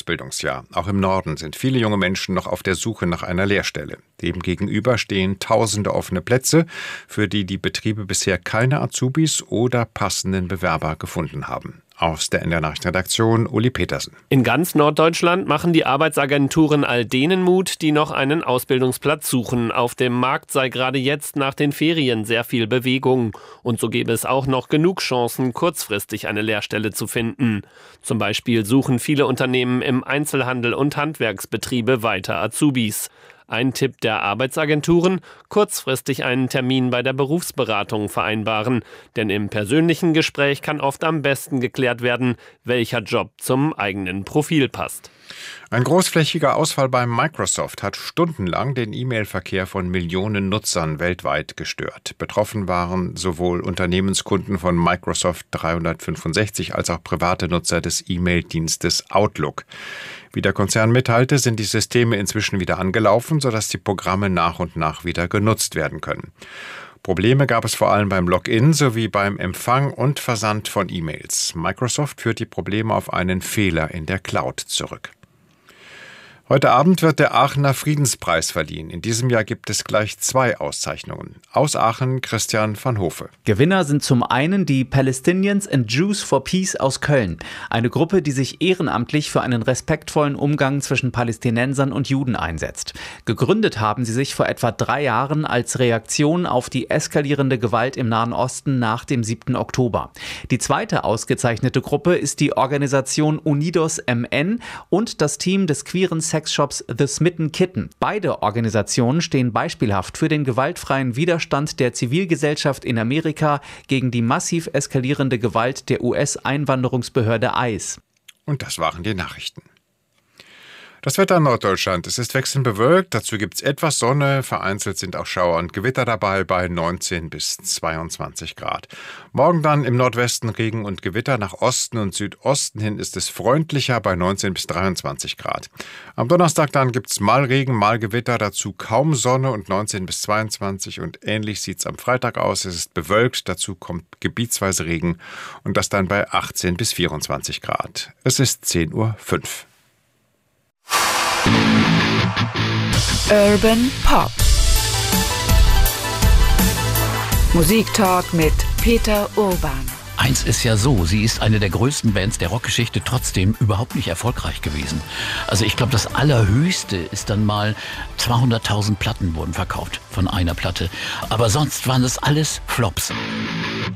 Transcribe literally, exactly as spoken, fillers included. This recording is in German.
Ausbildungsjahr. Auch im Norden sind viele junge Menschen noch auf der Suche nach einer Lehrstelle. Demgegenüber stehen tausende offene Plätze, für die die Betriebe bisher keine Azubis oder passenden Bewerber gefunden haben. Aus der N D R-Nachrichtenredaktion Uli Petersen. In ganz Norddeutschland machen die Arbeitsagenturen all denen Mut, die noch einen Ausbildungsplatz suchen. Auf dem Markt sei gerade jetzt nach den Ferien sehr viel Bewegung. Und so gäbe es auch noch genug Chancen, kurzfristig eine Lehrstelle zu finden. Zum Beispiel suchen viele Unternehmen im Einzelhandel und Handwerksbetriebe weiter Azubis. Ein Tipp der Arbeitsagenturen: kurzfristig einen Termin bei der Berufsberatung vereinbaren. Denn im persönlichen Gespräch kann oft am besten geklärt werden, welcher Job zum eigenen Profil passt. Ein großflächiger Ausfall bei Microsoft hat stundenlang den E-Mail-Verkehr von Millionen Nutzern weltweit gestört. Betroffen waren sowohl Unternehmenskunden von Microsoft dreihundertfünfundsechzig als auch private Nutzer des E-Mail-Dienstes Outlook. Wie der Konzern mitteilte, sind die Systeme inzwischen wieder angelaufen, sodass die Programme nach und nach wieder genutzt werden können. Probleme gab es vor allem beim Login sowie beim Empfang und Versand von E-Mails. Microsoft führt die Probleme auf einen Fehler in der Cloud zurück. Heute Abend wird der Aachener Friedenspreis verliehen. In diesem Jahr gibt es gleich zwei Auszeichnungen. Aus Aachen Christian van Hofe. Gewinner sind zum einen die Palestinians and Jews for Peace aus Köln. Eine Gruppe, die sich ehrenamtlich für einen respektvollen Umgang zwischen Palästinensern und Juden einsetzt. Gegründet haben sie sich vor etwa drei Jahren als Reaktion auf die eskalierende Gewalt im Nahen Osten nach dem siebten Oktober. Die zweite ausgezeichnete Gruppe ist die Organisation Unidos M N und das Team des queeren Sexshops The Smitten Kitten. Beide Organisationen stehen beispielhaft für den gewaltfreien Widerstand der Zivilgesellschaft in Amerika gegen die massiv eskalierende Gewalt der U S-Einwanderungsbehörde I C E. Und das waren die Nachrichten. Das Wetter in Norddeutschland. Es ist wechselnd bewölkt, dazu gibt es etwas Sonne, vereinzelt sind auch Schauer und Gewitter dabei bei neunzehn bis zweiundzwanzig Grad. Morgen dann im Nordwesten Regen und Gewitter, nach Osten und Südosten hin ist es freundlicher bei neunzehn bis dreiundzwanzig Grad. Am Donnerstag dann gibt es mal Regen, mal Gewitter, dazu kaum Sonne und neunzehn bis zweiundzwanzig und ähnlich sieht es am Freitag aus. Es ist bewölkt, dazu kommt gebietsweise Regen und das dann bei achtzehn bis vierundzwanzig Grad. Es ist zehn Uhr fünf. Urban Pop. Musiktalk mit Peter Urban. Eins ist ja so, sie ist eine der größten Bands der Rockgeschichte, trotzdem überhaupt nicht erfolgreich gewesen. Also ich glaube, das Allerhöchste ist dann mal zweihunderttausend Platten wurden verkauft von einer Platte. Aber sonst waren das alles Flops.